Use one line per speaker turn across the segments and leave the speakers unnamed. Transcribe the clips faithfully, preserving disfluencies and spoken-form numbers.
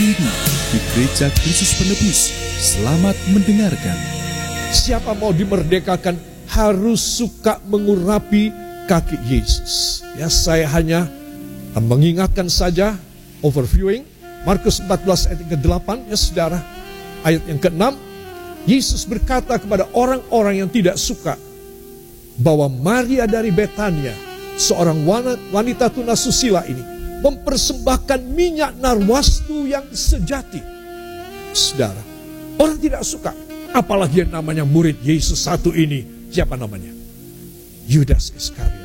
ini di Gereja Kristus Penebus. Selamat mendengarkan.
Siapa mau dimerdekakan harus suka mengurapi kaki Yesus. Ya, saya hanya mengingatkan saja, overviewing Markus empat belas ayat yang kedelapan, ya saudara. Ayat yang keenam, Yesus berkata kepada orang-orang yang tidak suka bahwa Maria dari Betania, seorang wanita tunasusila ini, mempersembahkan minyak narwastu yang sejati. Saudara, orang tidak suka, apalagi yang namanya murid Yesus satu ini. Siapa namanya? Yudas Iskariot.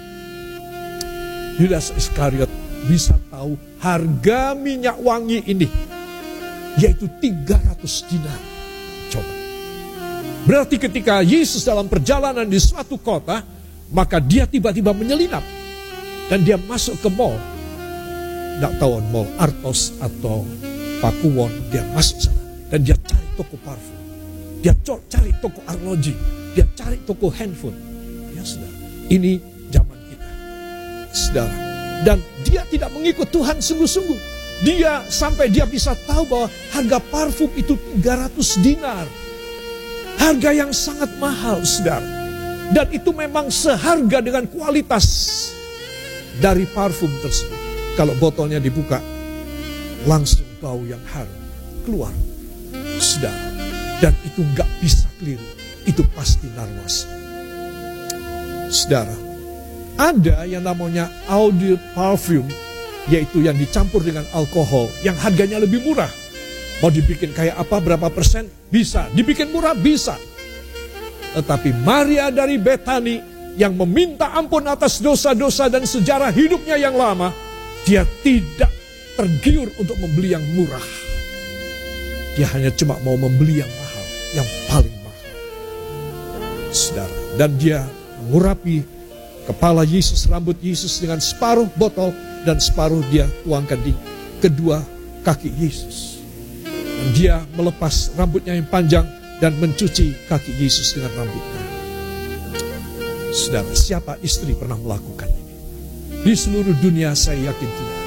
Yudas Iskariot bisa tahu harga minyak wangi ini, yaitu tiga ratus dinar. Coba. Berarti ketika Yesus dalam perjalanan di suatu kota, maka dia tiba-tiba menyelinap. Dan dia masuk ke mall. Tidak tahu mall Artos atau Pakuwon. Dia masuk sana. Dan dia cari toko parfum. Dia cari toko arloji. Dia cari toko handphone. Ya saudara. Ini zaman kita. Saudara. Dan dia tidak mengikut Tuhan sungguh-sungguh. Dia sampai dia bisa tahu bahwa harga parfum itu tiga ratus dinar. Harga yang sangat mahal, saudara. Dan itu memang seharga dengan kualitas dari parfum tersebut. Kalau botolnya dibuka, langsung bau yang harum keluar, saudara. Dan itu gak bisa keliru. Itu pasti narwas. Saudara, ada yang namanya eau de parfum, yaitu yang dicampur dengan alkohol, yang harganya lebih murah. Mau dibikin kayak apa, berapa persen? Bisa. Dibikin murah? Bisa. Tetapi Maria dari Betani yang meminta ampun atas dosa-dosa dan sejarah hidupnya yang lama, dia tidak tergiur untuk membeli yang murah. Dia hanya cuma mau membeli yang mahal, yang paling mahal. Saudara, dan dia mengurapi kepala Yesus, rambut Yesus dengan separuh botol, dan separuh dia tuangkan di kedua kaki Yesus. Dan dia melepas rambutnya yang panjang dan mencuci kaki Yesus dengan rambutnya. Saudara, siapa istri pernah melakukan ini? Di seluruh dunia saya yakin tidak.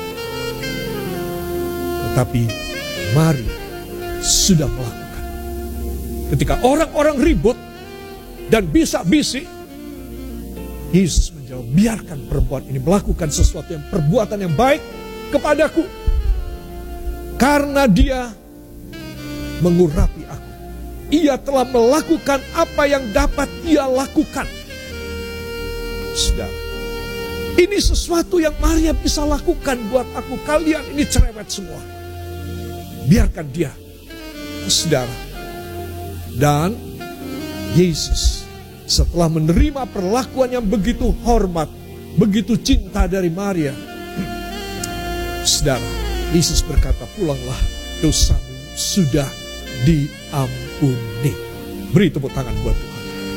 Tetapi Maria sudah melakukan. Ketika orang-orang ribut dan bisik-bisik, Yesus menjawab, biarkan perempuan ini melakukan sesuatu yang perbuatan yang baik kepadaku. Karena dia mengurapi aku. Ia telah melakukan apa yang dapat ia lakukan. Saudara, ini sesuatu yang Maria bisa lakukan buat aku. Kalian ini cerewet semua. Biarkan dia. Saudara. Dan Yesus setelah menerima perlakuan yang begitu hormat, begitu cinta dari Maria, saudara, Yesus berkata, pulanglah, dosamu sudah diampuni. Beri tepuk tangan buat Tuhan.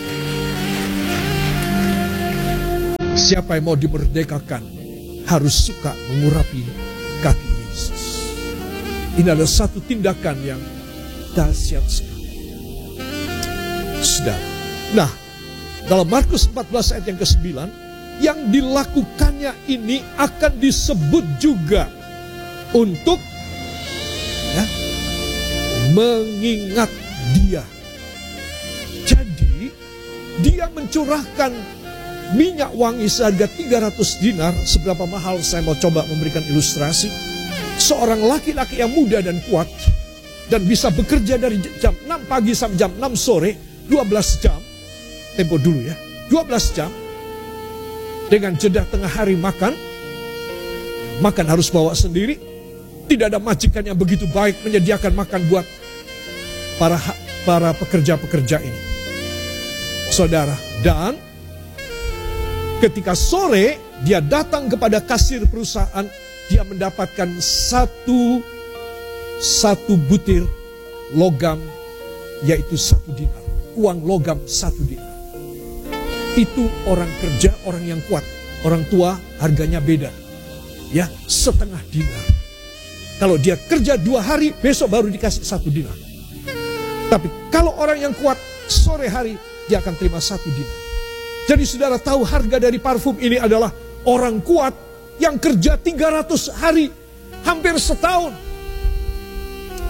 Siapa yang mau dimerdekakan harus suka mengurapi kaki Yesus. Ini adalah satu tindakan yang dahsyat sekali. Saudara. Nah, dalam Markus empat belas ayat yang kesembilan, yang dilakukannya ini akan disebut juga untuk ya, mengingat dia. Jadi, dia mencurahkan minyak wangi seharga tiga ratus dinar. Seberapa mahal, saya mau coba memberikan ilustrasi. Seorang laki-laki yang muda dan kuat, dan bisa bekerja dari jam enam pagi sampai jam enam sore, dua belas jam, tempo dulu ya, dua belas jam, dengan jeda tengah hari makan, makan harus bawa sendiri, tidak ada majikan yang begitu baik menyediakan makan buat para para pekerja-pekerja ini. Saudara, dan ketika sore dia datang kepada kasir perusahaan, dia mendapatkan satu satu butir logam, yaitu satu dinar. Uang logam satu dinar. Itu orang kerja, orang yang kuat. Orang tua harganya beda. Ya, setengah dinar. Kalau dia kerja dua hari, besok baru dikasih satu dinar. Tapi kalau orang yang kuat, sore hari dia akan terima satu dinar. Jadi saudara tahu harga dari parfum ini adalah orang kuat yang kerja tiga ratus hari, hampir setahun.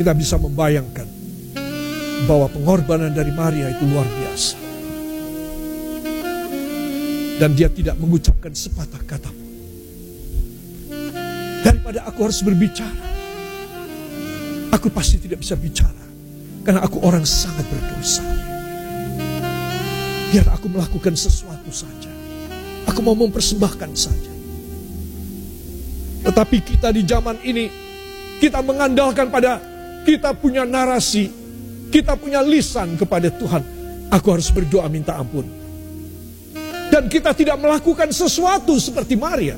kita bisa membayangkan bahwa pengorbanan dari Maria itu luar biasa. Dan dia tidak mengucapkan sepatah kata pun. Daripada aku harus berbicara, aku pasti tidak bisa bicara, karena aku orang sangat berdosa. Biar aku melakukan sesuatu saja. Aku mau mempersembahkan saja. Tetapi kita di zaman ini, kita mengandalkan pada, kita punya narasi, kita punya lisan kepada Tuhan. Aku harus berdoa minta ampun. Dan kita tidak melakukan sesuatu seperti Maria.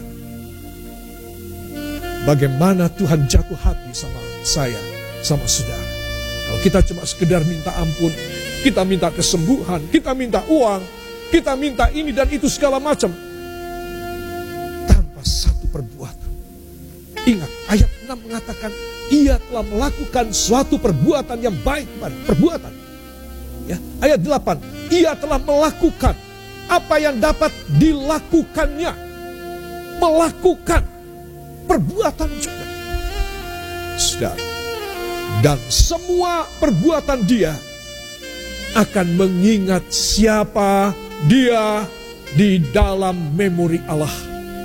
Bagaimana Tuhan jatuh hati sama saya, sama saudara. Kalau kita cuma sekedar minta ampun, kita minta kesembuhan, kita minta uang, kita minta ini dan itu segala macam. Tanpa satu perbuatan. Ingat, ayat enam mengatakan, ia telah melakukan suatu perbuatan yang baik. Perbuatan. Ya, ayat delapan, ia telah melakukan apa yang dapat dilakukannya. Melakukan perbuatan juga. Saudara, dan semua perbuatan dia akan mengingat siapa dia di dalam memori Allah.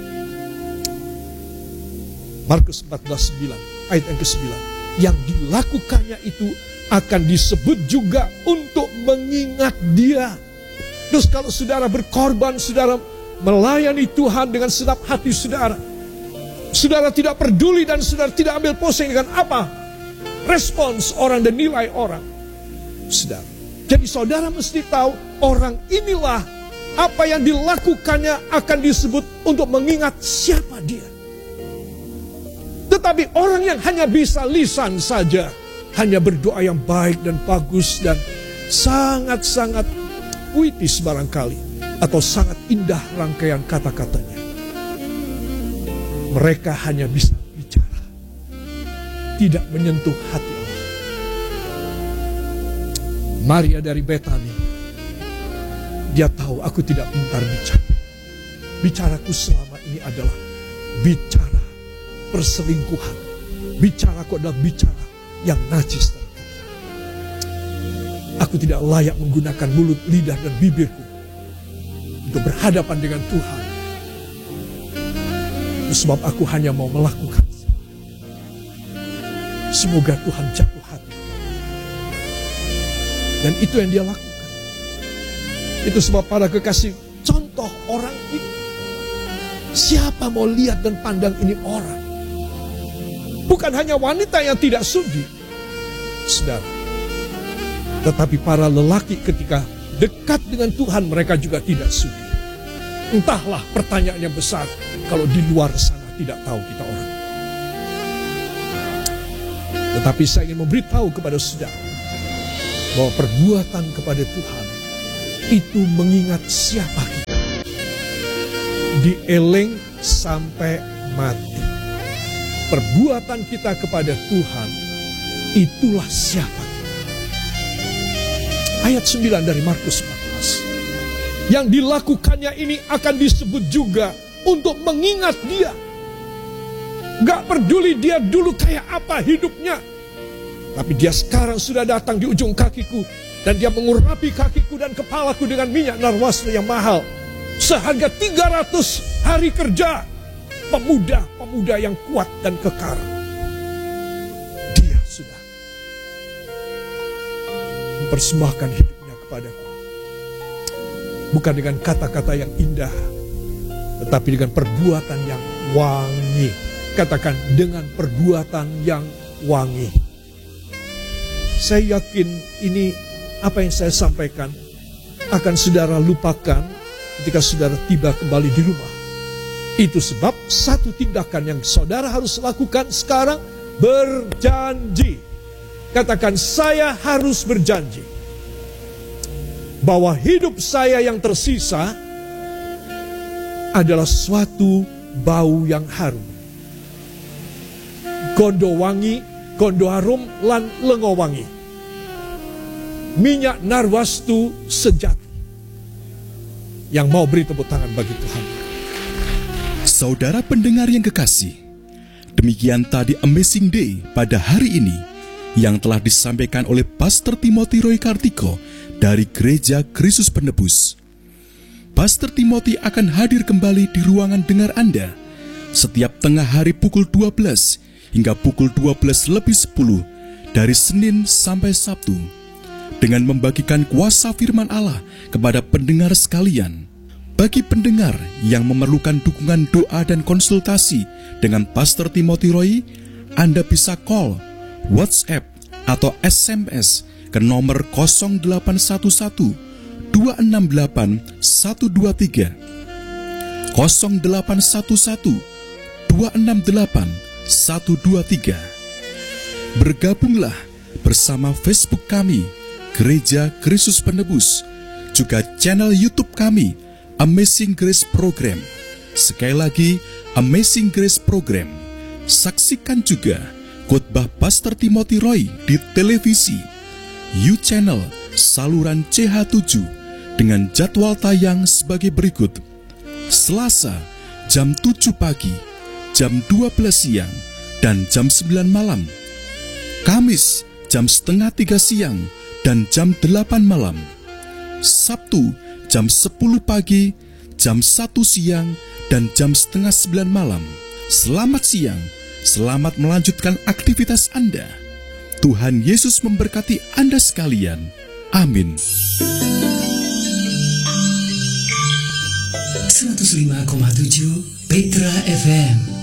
Markus empat belas sembilan, ayat yang kesembilan. Yang dilakukannya itu akan disebut juga untuk mengingat dia. Terus kalau saudara berkorban, saudara melayani Tuhan dengan senap hati saudara, saudara tidak peduli dan saudara tidak ambil pusing dengan apa respons orang dan nilai orang. Saudara, jadi saudara mesti tahu orang inilah apa yang dilakukannya akan disebut untuk mengingat siapa dia. Tetapi orang yang hanya bisa lisan saja, hanya berdoa yang baik dan bagus dan sangat-sangat puitis barangkali, atau sangat indah rangkaian kata-katanya, mereka hanya bisa bicara, tidak menyentuh hati Allah. Maria dari Betani, dia tahu aku tidak pintar bicara. Bicaraku selama ini adalah bicara perselingkuhan. Bicaraku adalah bicara yang najis. Aku tidak layak menggunakan mulut, lidah, dan bibirku untuk berhadapan dengan Tuhan. Sebab aku hanya mau melakukan. Semoga Tuhan jatuh hati. Dan itu yang dia lakukan. Itu sebab para kekasih, contoh orang ini. Siapa mau lihat dan pandang ini orang? Bukan hanya wanita yang tidak sudi, saudara. Tetapi para lelaki ketika dekat dengan Tuhan, mereka juga tidak sudi. Entahlah pertanyaan yang besar kalau di luar sana tidak tahu kita orang. Tetapi saya ingin memberitahu kepada saudara bahwa perbuatan kepada Tuhan itu mengingat siapa kita. Dieling sampai mati. Perbuatan kita kepada Tuhan itulah siapa kita. Ayat sembilan dari Markus empat belas. Yang dilakukannya ini akan disebut juga untuk mengingat dia. Gak peduli dia dulu kayak apa hidupnya. Tapi dia sekarang sudah datang di ujung kakiku. Dan dia mengurapi kakiku dan kepalaku dengan minyak narwastu yang mahal. Seharga tiga ratus hari kerja. Pemuda-pemuda yang kuat dan kekar. Dia sudah mempersembahkan hidupnya kepadaku. Bukan dengan kata-kata yang indah, tetapi dengan perbuatan yang wangi. Katakan, dengan perbuatan yang wangi. Saya yakin ini apa yang saya sampaikan akan saudara lupakan ketika saudara tiba kembali di rumah. Itu sebab satu tindakan yang saudara harus lakukan sekarang, berjanji. Katakan, saya harus berjanji bahwa hidup saya yang tersisa adalah suatu bau yang harum. Gondo wangi, gondo harum, lan lengo wangi. Minyak narwastu sejati. Yang mau beri tepuk tangan bagi Tuhan.
Saudara pendengar yang kekasih, demikian tadi Amazing Day pada hari ini yang telah disampaikan oleh Pastor Timothy Roy Kartiko dari Gereja Kristus Penebus. Pastor Timothy akan hadir kembali di ruangan dengar Anda setiap tengah hari pukul dua belas hingga pukul dua belas lebih sepuluh dari Senin sampai Sabtu dengan membagikan kuasa firman Allah kepada pendengar sekalian. Bagi pendengar yang memerlukan dukungan doa dan konsultasi dengan Pastor Timothy Roy, Anda bisa call, WhatsApp, atau S M S ke nomor nol delapan satu satu dua enam delapan satu dua tiga, nol delapan satu satu dua enam delapan satu dua tiga. Bergabunglah bersama Facebook kami, Gereja Kristus Penebus, juga channel YouTube kami, Amazing Grace Program. Sekali lagi, Amazing Grace Program. Saksikan juga khotbah Pastor Timothy Roy di televisi, U-Channel, saluran C H tujuh, dengan jadwal tayang sebagai berikut. Selasa, jam tujuh pagi, jam dua belas siang, dan jam sembilan malam. Kamis, jam setengah tiga siang, dan jam delapan malam. Sabtu, jam sepuluh pagi, jam satu siang, dan jam setengah sembilan malam. Selamat siang, selamat melanjutkan aktivitas Anda. Tuhan Yesus memberkati Anda sekalian. Amin.
seratus lima koma tujuh Petra F M.